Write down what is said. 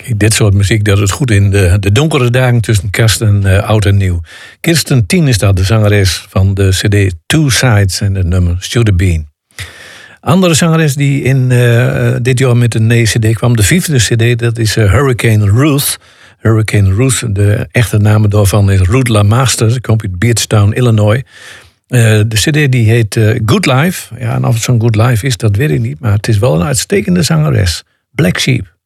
Dit soort muziek dat het goed in de donkere dagen tussen kerst en oud en nieuw. Kirsten Tien is dat, de zangeres van de cd Two Sides en het nummer Should Have Been. Andere zangeres die in dit jaar met een nieuwe cd kwam, de 5e cd, dat is Hurricane Ruth. Hurricane Ruth, de echte naam daarvan is Ruth LaMaster. Ze komt uit Beardstown, Illinois. De cd die heet Good Life. Ja, en of het zo'n Good Life is, dat weet ik niet. Maar het is wel een uitstekende zangeres. Black Sheep.